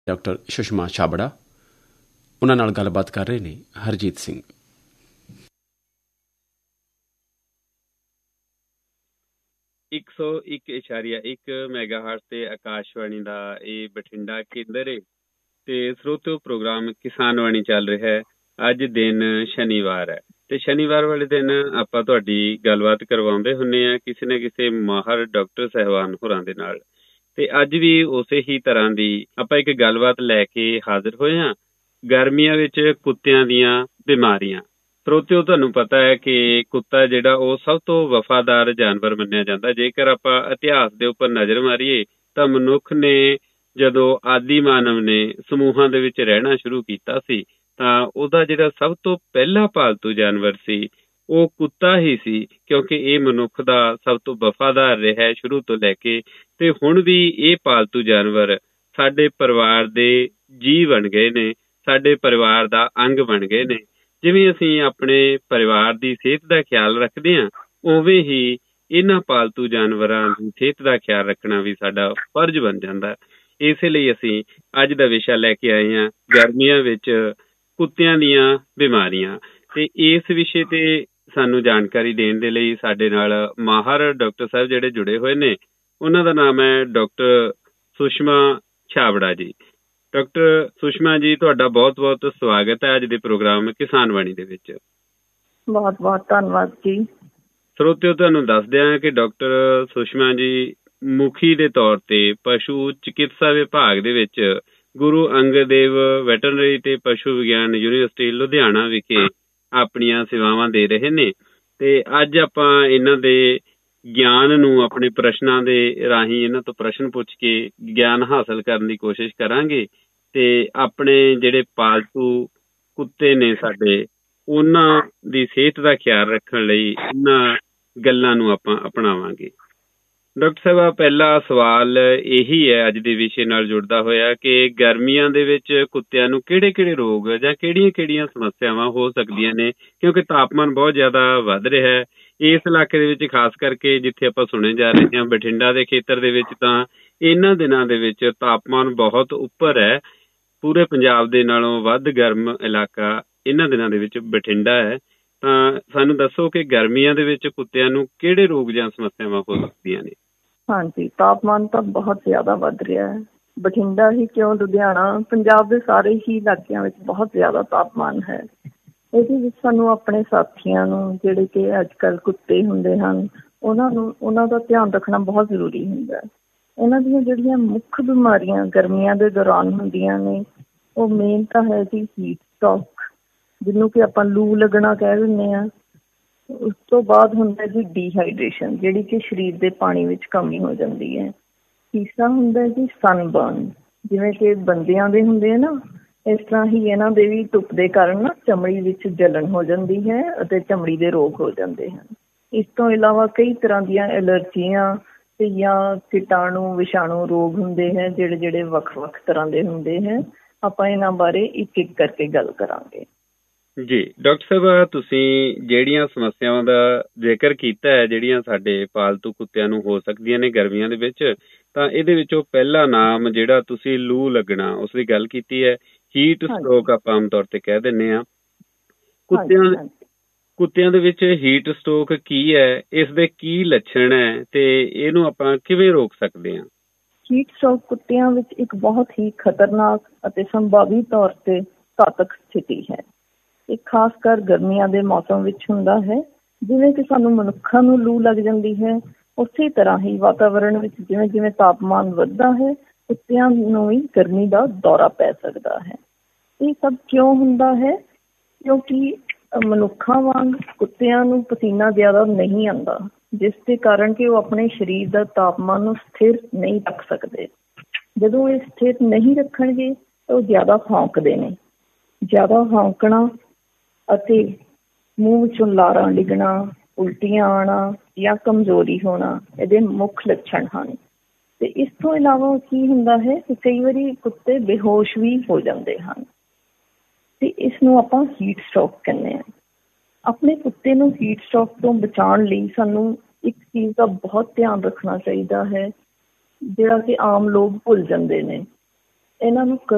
Doctor Sushma Chhabra. ਉਹਨਾਂ ਨਾਲ ਗੱਲਬਾਤ ਕਰ ਰਹੇ ਨੇ ਹਰਜੀਤ ਸਿੰਘ। 101.1 ਮੈਗਾਹਰਟਜ਼ ਤੇ ਆਕਾਸ਼ਵਾਣੀ ਦਾ ਇਹ ਬਠਿੰਡਾ ਕੇਂਦਰ ਹੈ ਤੇ ਸਰੋਤਿਓ ਪ੍ਰੋਗਰਾਮ ਕਿਸਾਨ ਵਾਣੀ ਚੱਲ ਰਿਹਾ ਹੈ। ਅੱਜ ਦਿਨ ਸ਼ਨੀਵਾਰ ਹੈ ਤੇ ਸ਼ਨੀਵਾਰ ਵਾਲੇ ਦਿਨ ਆਪਾਂ ਤੁਹਾਡੀ ਗੱਲਬਾਤ ਕਰਵਾਉਂਦੇ ਹੁੰਦੇ ਹਾਂ ਕਿਸੇ ਨਾ ਕਿਸੇ ਮਾਹਰ ਡਾਕਟਰ ਸਾਹਿਬਾਨ ਹੋਰਾਂ ਦੇ ਨਾਲ। ਤੇ ਅੱਜ ਵੀ ਉਸੇ ਹੀ ਤਰ੍ਹਾਂ ਦੀ ਆਪਾਂ ਇੱਕ ਗੱਲਬਾਤ ਲੈ ਕੇ ਹਾਜ਼ਰ ਹੋਏ ਹਾਂ। ਗਰਮੀਆਂ ਵਿੱਚ ਕੁੱਤਿਆਂ ਦੀਆਂ ਬਿਮਾਰੀਆਂ। ਸਰੋਤਿਓ ਤੁਹਾਨੂੰ ਪਤਾ ਹੈ ਕਿ ਕੁੱਤਾ ਜਿਹੜਾ ਉਹ ਸਭ ਤੋਂ ਵਫਾਦਾਰ ਜਾਨਵਰ ਮੰਨਿਆ ਜਾਂਦਾ। ਜੇਕਰ ਆਪਾਂ ਇਤਿਹਾਸ ਦੇ ਉੱਪਰ ਨਜ਼ਰ ਮਾਰੀਏ ਤਾਂ ਮਨੁੱਖ ਨੇ ਜਦੋਂ ਆਦਿ ਮਾਨਵ ਨੇ ਸਮੂਹਾਂ ਦੇ ਵਿੱਚ ਰਹਿਣਾ ਸ਼ੁਰੂ ਕੀਤਾ ਸੀ ਤਾਂ ਉਹਦਾ ਜਿਹੜਾ ਸਭ ਤੋਂ ਪਹਿਲਾ ਪਾਲਤੂ ਜਾਨਵਰ ਸੀ ਉਹ ਕੁੱਤਾ ਹੀ ਸੀ, ਕਿਉਂਕਿ ਇਹ ਮਨੁੱਖ ਦਾ ਸਭ ਤੋਂ ਵਫਾਦਾਰ ਰਿਹਾ ਸ਼ੁਰੂ ਤੋਂ ਲੈ ਕੇ। ਤੇ ਹੁਣ ਵੀ ਇਹ ਪਾਲਤੂ ਜਾਨਵਰ ਸਾਡੇ ਪਰਿਵਾਰ ਦੇ ਜੀਅ ਬਣ ਗਏ ਨੇ, ਸਾਡੇ ਪਰਿਵਾਰ ਦਾ ਅੰਗ ਬਣ ਗਏ ਨੇ। ਜਿਵੇਂ ਅਸੀਂ ਆਪਣੇ ਪਰਿਵਾਰ ਦੀ ਸਿਹਤ ਦਾ ਖਿਆਲ ਰੱਖਦੇ ਹਾਂ, ਉਵੇਂ ਹੀ ਇਹਨਾਂ ਪਾਲਤੂ ਜਾਨਵਰਾਂ ਦੀ ਸਿਹਤ ਦਾ ਖਿਆਲ ਰੱਖਣਾ ਵੀ ਸਾਡਾ ਫਰਜ਼ ਬਣ ਜਾਂਦਾ। ਇਸੇ ਲਈ ਅਸੀਂ ਅੱਜ ਦਾ ਵਿਸ਼ਾ ਲੈ ਕੇ ਆਏ ਹਾਂ, ਗਰਮੀਆਂ ਵਿੱਚ ਕੁੱਤਿਆਂ ਦੀਆਂ ਬਿਮਾਰੀਆਂ। ਤੇ ਇਸ ਵਿਸ਼ੇ ਤੇ ਸਾਨੂੰ ਜਾਣਕਾਰੀ ਦੇਣ ਦੇ ਲਈ ਸਾਡੇ ਨਾਲ ਮਾਹਰ ਡਾਕਟਰ ਸਾਹਿਬ ਜਿਹੜੇ ਜੁੜੇ ਹੋਏ ਨੇ। ਉਹਨਾਂ ਦਾ ਨਾਮ ਹੈ ਡਾਕਟਰ ਸੁਸ਼ਮਾ ਛਾਬੜਾ ਜੀ। ਡਾਕਟਰ ਸੁਸ਼ਮਾ ਜੀ, ਤੁਹਾਡਾ ਬਹੁਤ ਬਹੁਤ ਸਵਾਗਤ ਹੈ ਅੱਜ ਦੇ ਪ੍ਰੋਗਰਾਮ ਕਿਸਾਨ ਵਾਣੀ ਦੇ ਵਿੱਚ। ਬਹੁਤ ਬਹੁਤ ਧੰਨਵਾਦ ਜੀ। ਸਰੋਤਿਓ, ਤੁਹਾਨੂੰ ਦੱਸਦੇ ਹਾਂ ਕਿ ਡਾਕਟਰ ਸੁਸ਼ਮਾ ਜੀ ਮੁਖੀ ਦੇ ਤੌਰ ਤੇ ਪਸ਼ੂ ਚਿਕਿਤਸਾ ਵਿਭਾਗ ਦੇ ਵਿੱਚ ਗੁਰੂ ਅੰਗਦ ਦੇਵ ਵੈਟਰਨਰੀ ਤੇ ਪਸ਼ੂ ਵਿਗਿਆਨ ਯੂਨੀਵਰਸਿਟੀ ਲੁਧਿਆਣਾ ਵਿਖੇ ਆਪਣੀਆਂ ਸੇਵਾਵਾਂ ਦੇ ਰਹੇ ਨੇ। ਤੇ ਅੱਜ ਆਪਾਂ ਇਹਨਾਂ ਦੇ ਗਿਆਨ ਨੂੰ ਆਪਣੇ ਪ੍ਰਸ਼ਨਾਂ ਦੇ ਰਾਹੀਂ ਇਹਨਾਂ ਤੋਂ ਪ੍ਰਸ਼ਨ ਪੁੱਛ ਕੇ ਗਿਆਨ ਹਾਸਲ ਕਰਨ ਦੀ ਕੋਸ਼ਿਸ਼ ਕਰਾਂਗੇ ਤੇ ਆਪਣੇ ਜਿਹੜੇ ਪਾਲਤੂ ਕੁੱਤੇ ਨੇ ਸਾਡੇ, ਉਹਨਾਂ ਦੀ ਸਿਹਤ ਦਾ ਖਿਆਲ ਰੱਖਣ ਲਈ ਇਹਨਾਂ ਗੱਲਾਂ ਨੂੰ ਆਪਾਂ ਅਪਣਾਵਾਂਗੇ। ਡਾਕਟਰ ਸਾਹਿਬ, ਪਹਿਲਾ ਸਵਾਲ ਇਹੀ ਹੈ ਅੱਜ ਦੇ ਵਿਸ਼ੇ ਨਾਲ ਜੁੜਦਾ ਹੋਇਆ ਕਿ ਗਰਮੀਆਂ ਦੇ ਵਿੱਚ ਕੁੱਤਿਆਂ ਨੂੰ ਕਿਹੜੇ-ਕਿਹੜੇ ਰੋਗ ਜਾਂ ਕਿਹੜੀਆਂ-ਕਿਹੜੀਆਂ ਸਮੱਸਿਆਵਾਂ ਹੋ ਸਕਦੀਆਂ ਨੇ, ਕਿਉਂਕਿ ਤਾਪਮਾਨ ਬਹੁਤ ਜ਼ਿਆਦਾ ਵੱਧ ਰਿਹਾ ਹੈ ਇਸ ਇਲਾਕੇ ਦੇ ਵਿੱਚ, ਖਾਸ ਕਰਕੇ ਜਿੱਥੇ ਆਪਾਂ ਸੁਣੇ ਜਾ ਰਹੇ ਹਾਂ ਬਠਿੰਡਾ ਦੇ ਖੇਤਰ ਦੇ ਵਿੱਚ। ਤਾਂ ਇਹਨਾਂ ਦਿਨਾਂ ਦੇ ਵਿੱਚ ਤਾਪਮਾਨ ਬਹੁਤ ਉੱਪਰ ਹੈ, ਪੂਰੇ ਪੰਜਾਬ ਦੇ ਨਾਲੋਂ ਵੱਧ ਗਰਮ ਇਲਾਕਾ ਇਹਨਾਂ ਦਿਨਾਂ ਦੇ ਵਿੱਚ ਬਠਿੰਡਾ ਹੈ। ਤਾਂ ਸਾਨੂੰ ਦੱਸੋ ਕਿ ਗਰਮੀਆਂ ਦੇ ਵਿੱਚ ਕੁੱਤਿਆਂ ਨੂੰ ਕਿਹੜੇ ਰੋਗ ਜਾਂ ਸਮੱਸਿਆਵਾਂ ਹੋ ਸਕਦੀਆਂ ਨੇ? ਹਾਂਜੀ, ਤਾਪਮਾਨ ਤਾਂ ਬਹੁਤ ਜ਼ਿਆਦਾ ਵੱਧ ਰਿਹਾ ਹੈ। ਬਠਿੰਡਾ ਹੀ ਕਿਉਂ, ਲੁਧਿਆਣਾ, ਪੰਜਾਬ ਦੇ ਸਾਰੇ ਹੀ ਇਲਾਕਿਆਂ ਵਿੱਚ ਬਹੁਤ ਜ਼ਿਆਦਾ ਤਾਪਮਾਨ ਹੈ। ਇਹਦੇ ਵਿੱਚ ਸਾਨੂੰ ਆਪਣੇ ਸਾਥੀਆਂ ਨੂੰ, ਜਿਹੜੇ ਕਿ ਅੱਜ ਕੱਲ੍ਹ ਕੁੱਤੇ ਹੁੰਦੇ ਹਨ, ਉਹਨਾਂ ਦਾ ਧਿਆਨ ਰੱਖਣਾ ਬਹੁਤ ਜ਼ਰੂਰੀ ਹੁੰਦਾ ਹੈ। ਇਹਨਾਂ ਦੀਆਂ ਜਿਹੜੀਆਂ ਮੁੱਖ ਬਿਮਾਰੀਆਂ ਗਰਮੀਆਂ ਦੇ ਦੌਰਾਨ ਹੁੰਦੀਆਂ ਨੇ, ਉਹ ਮੇਨ ਤਾਂ ਹੈ ਜੀ ਹੀਟ ਸਟ੍ਰੋਕ, ਜਿਹਨੂੰ ਕਿ ਆਪਾਂ ਲੂ ਲੱਗਣਾ ਕਹਿ ਦਿੰਦੇ ਹਾਂ। ਉਸ ਤੋਂ ਬਾਅਦ ਹੁੰਦਾ ਜੀ ਡੀਹਾਈਡਰੇਸ਼ਨ, ਜਿਹੜੀ ਕਿ ਸਰੀਰ ਦੇ ਪਾਣੀ ਵਿੱਚ ਕਮੀ ਹੋ ਜਾਂਦੀ ਹੈ। ਤੀਸਰਾ ਹੁੰਦਾ ਜੀ ਸਨਬਰਨ, ਜਿਵੇਂ ਕਿ ਬੰਦਿਆਂ ਦੇ ਹੁੰਦੇ ਆ ਨਾ, ਇਸ ਤਰ੍ਹਾਂ ਹੀ ਇਹਨਾਂ ਦੇ ਵੀ ਧੁੱਪ ਦੇ ਕਾਰਨ ਨਾ ਚਮੜੀ ਵਿੱਚ ਜਲਨ ਹੋ ਜਾਂਦੀ ਹੈ ਅਤੇ ਚਮੜੀ ਦੇ ਰੋਗ ਹੋ ਜਾਂਦੇ ਹਨ। ਇਸ ਤੋਂ ਇਲਾਵਾ ਕਈ ਤਰ੍ਹਾਂ ਦੀਆਂ ਐਲਰਜੀਆਂ ਤੇ ਜਾਂ ਕੀਟਾਣੂ ਵਿਸ਼ਾਣੂ ਰੋਗ ਹੁੰਦੇ ਹੈ, ਜਿਹੜੇ ਵੱਖ-ਵੱਖ ਤਰ੍ਹਾਂ ਦੇ ਹੁੰਦੇ ਹੈ। ਆਪਾਂ ਇਹਨਾਂ ਬਾਰੇ ਇੱਕ-ਇੱਕ ਕਰਕੇ ਗੱਲ ਕਰਾਂਗੇ। ਜੀ ਡਾਕਟਰ ਸਾਹਿਬ, ਤੁਸੀਂ ਜਿਹੜੀਆਂ ਸਮੱਸਿਆਵਾਂ ਦਾ ਜ਼ਿਕਰ ਕੀਤਾ ਹੈ, ਜਿਹੜੀਆਂ ਸਾਡੇ ਪਾਲਤੂ ਕੁੱਤਿਆਂ ਨੂੰ ਹੋ ਸਕਦੀਆਂ ਨੇ ਗਰਮੀਆਂ ਦੇ ਵਿੱਚ, ਤਾਂ ਇਹਦੇ ਵਿੱਚੋਂ ਪਹਿਲਾ ਨਾਮ ਜਿਹੜਾ ਤੁਸੀਂ ਲੂ ਲੱਗਣਾ ਉਸ ਦੀ ਗੱਲ ਕੀਤੀ ਹੈ, ਹੀਟ ਸਟ੍ਰੋਕ ਆਪਾਂ ਆਮ ਤੌਰ ਤੇ ਕਹਿ ਦਿੰਦੇ ਹਾਂ। ਕੁੱਤਿਆਂ ਦੇ ਵਿੱਚ ਹੀਟ ਸਟ੍ਰੋਕ ਕੀ ਹੈ, ਇਸ ਦੇ ਕੀ ਲੱਛਣ ਹੈ ਤੇ ਇਹਨੂੰ ਆਪਾਂ ਕਿਵੇਂ ਰੋਕ ਸਕਦੇ ਹਾਂ? ਹੀਟ ਸਟ੍ਰੋਕ ਕੁੱਤਿਆਂ ਵਿੱਚ ਇੱਕ ਬਹੁਤ ਹੀ ਖਤਰਨਾਕ ਅਤੇ ਸੰਭਾਵੀ ਤੌਰ ਤੇ ਘਾਤਕ ਸਥਿਤੀ ਹੈ। ਇਹ ਖਾਸ ਕਰ ਗਰਮੀਆਂ ਦੇ ਮੌਸਮ ਵਿੱਚ ਹੁੰਦਾ ਹੈ। ਜਿਵੇਂ ਕਿ ਸਾਨੂੰ ਮਨੁੱਖਾਂ ਨੂੰ ਲੂ ਲੱਗ ਜਾਂਦੀ ਹੈ, ਉਸੇ ਤਰ੍ਹਾਂ ਹੀ ਵਾਤਾਵਰਣ ਵਿੱਚ ਜਿਵੇਂ ਤਾਪਮਾਨ ਵੱਧਦਾ ਹੈ, ਕੁੱਤਿਆਂ ਨੂੰ ਵੀ ਗਰਮੀ ਦਾ ਦੌਰਾ ਪੈ ਸਕਦਾ ਹੈ। ਇਹ ਸਭ ਕਿਉਂ ਹੁੰਦਾ ਹੈ? ਕਿਉਂਕਿ ਮਨੁੱਖਾਂ ਵਾਂਗ ਕੁੱਤਿਆਂ ਨੂੰ ਪਸੀਨਾ ਜ਼ਿਆਦਾ ਨਹੀਂ ਆਉਂਦਾ, ਜਿਸ ਦੇ ਕਾਰਨ ਕਿ ਉਹ ਆਪਣੇ ਸਰੀਰ ਦਾ ਤਾਪਮਾਨ ਨੂੰ ਸਥਿਰ ਨਹੀਂ ਰੱਖ ਸਕਦੇ। ਜਦੋਂ ਇਹ ਸਥਿਰ ਨਹੀਂ ਰੱਖਣਗੇ ਤਾਂ ਉਹ ਜ਼ਿਆਦਾ ਹੌਂਕਦੇ ਨੇ। ਜ਼ਿਆਦਾ ਹੌਂਕਣਾ ਅਤੇ ਮੂੰਹ ਵਿੱਚੋਂ ਲਾਰਾਂ ਡਿੱਗਣਾ, ਉਲਟੀਆਂ ਆਉਣਾ ਜਾਂ ਕਮਜ਼ੋਰੀ ਹੋਣਾ ਇਹਦੇ ਮੁੱਖ ਲੱਛਣ ਹਨ। ਤੇ ਇਸ ਤੋਂ ਇਲਾਵਾ ਕੀ ਹੁੰਦਾ ਹੈ ਕਿ ਕਈ ਵਾਰੀ ਕੁੱਤੇ ਬੇਹੋਸ਼ ਵੀ ਹੋ ਜਾਂਦੇ ਹਨ ਤੇ ਇਸ ਨੂੰ ਆਪਾਂ ਹੀਟ ਸਟ੍ਰੋਕ ਕਹਿੰਦੇ ਹਾਂ। ਆਪਣੇ ਕੁੱਤੇ ਨੂੰ ਹੀਟ ਸਟ੍ਰੋਕ ਤੋਂ ਬਚਾਉਣ ਲਈ ਸਾਨੂੰ ਇੱਕ ਚੀਜ਼ ਦਾ ਬਹੁਤ ਧਿਆਨ ਰੱਖਣਾ ਚਾਹੀਦਾ ਹੈ, ਜਿਹੜਾ ਕਿ ਆਮ ਲੋਕ ਭੁੱਲ ਜਾਂਦੇ ਨੇ। ਇਹਨਾਂ ਨੂੰ